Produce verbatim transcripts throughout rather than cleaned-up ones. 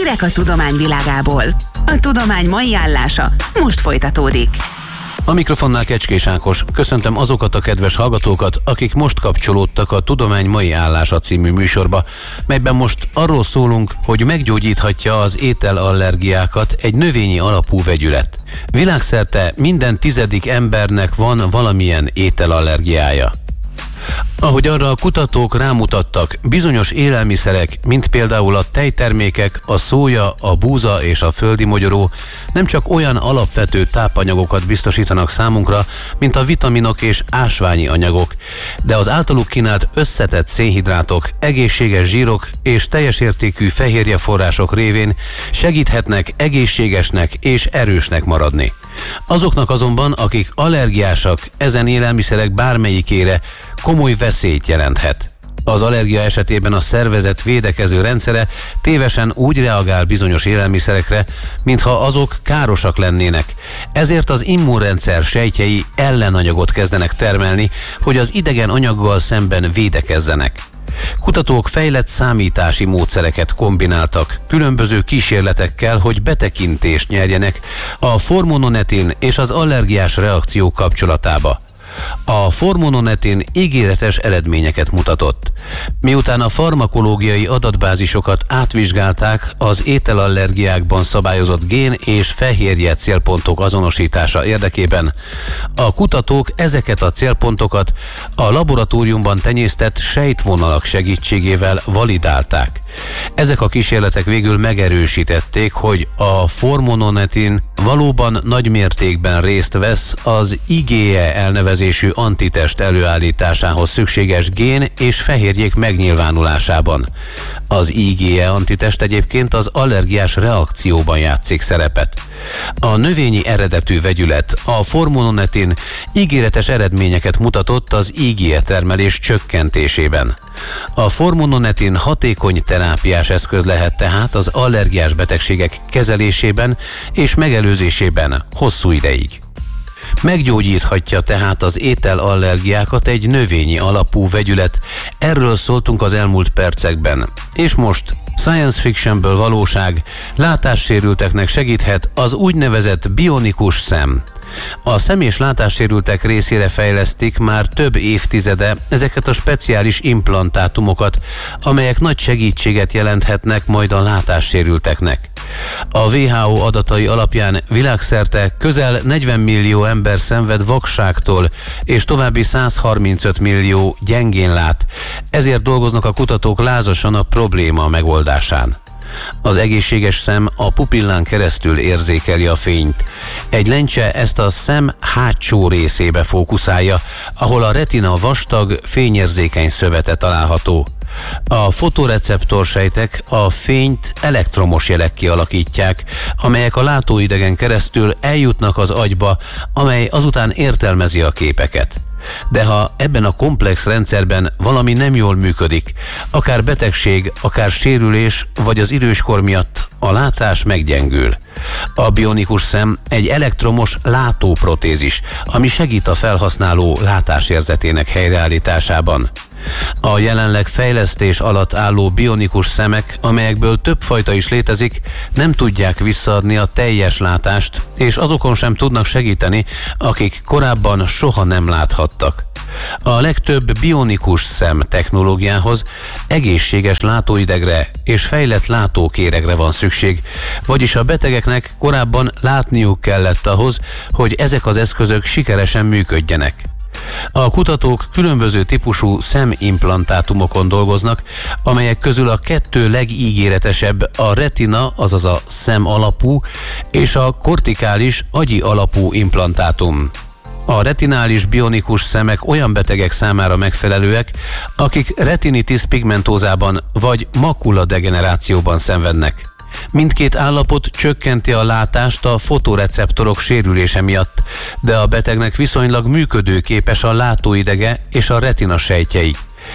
Hírek a tudomány világából. A tudomány mai állása most folytatódik. A mikrofonnál Kecskés Ákos. Köszöntöm azokat a kedves hallgatókat, akik most kapcsolódtak a Tudomány mai állása című műsorba, melyben most arról szólunk, hogy meggyógyíthatja az ételallergiákat egy növényi alapú vegyület. Világszerte minden tizedik embernek van valamilyen ételallergiája. Ahogy arra a kutatók rámutattak, bizonyos élelmiszerek, mint például a tejtermékek, a szója, a búza és a földi mogyoró nem csak olyan alapvető tápanyagokat biztosítanak számunkra, mint a vitaminok és ásványi anyagok, de az általuk kínált összetett szénhidrátok, egészséges zsírok és teljes értékű fehérjeforrások révén segíthetnek egészségesnek és erősnek maradni. Azoknak azonban, akik allergiásak, ezen élelmiszerek bármelyikére komoly veszélyt jelenthet. Az allergia esetében a szervezet védekező rendszere tévesen úgy reagál bizonyos élelmiszerekre, mintha azok károsak lennének. Ezért az immunrendszer sejtjei ellenanyagot kezdenek termelni, hogy az idegen anyaggal szemben védekezzenek. Kutatók fejlett számítási módszereket kombináltak különböző kísérletekkel, hogy betekintést nyerjenek a formononetin és az allergiás reakció kapcsolatába. A formononetin ígéretes eredményeket mutatott. Miután a farmakológiai adatbázisokat átvizsgálták az ételallergiákban szabályozott gén és fehérje célpontok azonosítása érdekében, a kutatók ezeket a célpontokat a laboratóriumban tenyésztett sejtvonalak segítségével validálták. Ezek a kísérletek végül megerősítették, hogy a formononetin valóban nagy mértékben részt vesz az I G E elnevezésű antitest előállításához szükséges gén és fehérjék megnyilvánulásában. Az I G E antitest egyébként az allergiás reakcióban játszik szerepet. A növényi eredetű vegyület, a formononetin ígéretes eredményeket mutatott az I G E termelés csökkentésében. A formononetin hatékony terápiás eszköz lehet tehát az allergiás betegségek kezelésében és megelőzésében hosszú ideig. Meggyógyíthatja tehát az ételallergiákat egy növényi alapú vegyület, erről szóltunk az elmúlt percekben. És most science fictionből valóság, látássérülteknek segíthet az úgynevezett bionikus szem. A szem- és látássérültek részére fejlesztik már több évtizede ezeket a speciális implantátumokat, amelyek nagy segítséget jelenthetnek majd a látássérülteknek. A W H O adatai alapján világszerte közel negyven millió ember szenved vakságtól, és további száz harmincöt millió gyengén lát, ezért dolgoznak a kutatók lázasan a probléma megoldásán. Az egészséges szem a pupillán keresztül érzékeli a fényt. Egy lencse ezt a szem hátsó részébe fókuszálja, ahol a retina vastag, fényérzékeny szövete található. A fotoreceptorsejtek a fényt elektromos jelek kialakítják, amelyek a látóidegen keresztül eljutnak az agyba, amely azután értelmezi a képeket. De ha ebben a komplex rendszerben valami nem jól működik, akár betegség, akár sérülés, vagy az időskor miatt a látás meggyengül. A bionikus szem egy elektromos látóprotézis, ami segít a felhasználó látásérzetének helyreállításában. A jelenleg fejlesztés alatt álló bionikus szemek, amelyekből több fajta is létezik, nem tudják visszaadni a teljes látást, és azokon sem tudnak segíteni, akik korábban soha nem láthattak. A legtöbb bionikus szem technológiához egészséges látóidegre és fejlett látókéregre van szükség, vagyis a betegeknek korábban látniuk kellett ahhoz, hogy ezek az eszközök sikeresen működjenek. A kutatók különböző típusú szemimplantátumokon dolgoznak, amelyek közül a kettő legígéretesebb a retina, azaz a szem alapú, és a kortikális agyi alapú implantátum. A retinális bionikus szemek olyan betegek számára megfelelőek, akik retinitis pigmentózában vagy makuladegenerációban szenvednek. Mindkét állapot csökkenti a látást a fotoreceptorok sérülése miatt, de a betegnek viszonylag működőképes a látóidege és a retina sejtjei.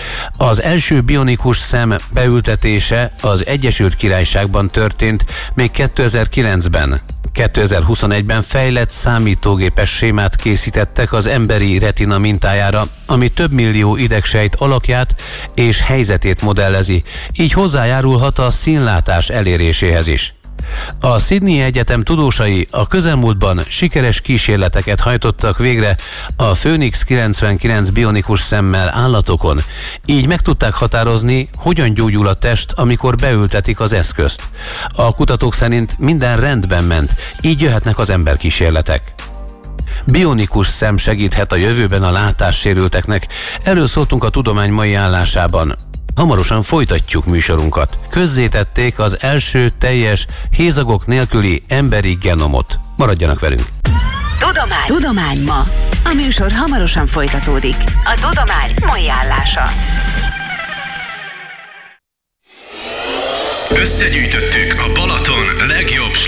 Az első bionikus szem beültetése az Egyesült Királyságban történt még kétezer-kilencben. kétezer-huszonegyben fejlett számítógépes sémát készítettek az emberi retina mintájára, ami több millió idegsejt alakját és helyzetét modellezi, így hozzájárulhat a színlátás eléréséhez is. A Sydney Egyetem tudósai a közelmúltban sikeres kísérleteket hajtottak végre a Phoenix kilencvenkilenc bionikus szemmel állatokon, így meg tudták határozni, hogyan gyógyul a test, amikor beültetik az eszközt. A kutatók szerint minden rendben ment, így jöhetnek az emberkísérletek. Bionikus szem segíthet a jövőben a látássérülteknek. Erről szóltunk a Tudomány mai állásában. Hamarosan folytatjuk műsorunkat. Közzétették az első teljes, hézagok nélküli emberi genomot. Maradjanak velünk! Tudomány. Tudomány ma. A műsor hamarosan folytatódik. A Tudomány mai állása. Összegyűjtöttük a Balaton legjobb